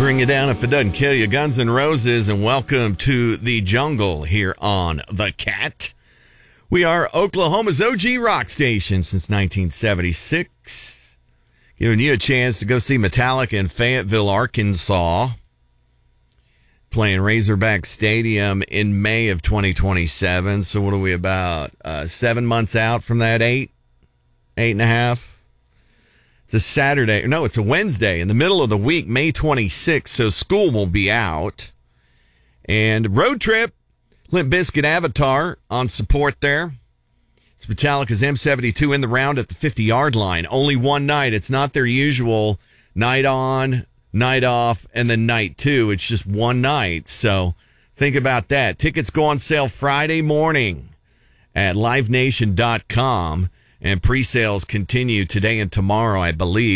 Bring you down if it doesn't kill you. Guns N' Roses, and welcome to the jungle here on The Cat. We are Oklahoma's OG rock station since 1976. Giving you a chance to go see Metallica in Fayetteville, Arkansas. Playing Razorback Stadium in May of 2027. So what are we about? 7 months out from that? 8.5? It's a Saturday. No, it's a Wednesday in the middle of the week, May 26th, so school will be out. And road trip, Limp Bizkit Avatar on support there. It's Metallica's M72 in the round at the 50-yard line. Only one night. It's not their usual night on, night off, and then night two. It's just one night. So think about that. Tickets go on sale Friday morning at livenation.com. And pre-sales continue today and tomorrow, I believe.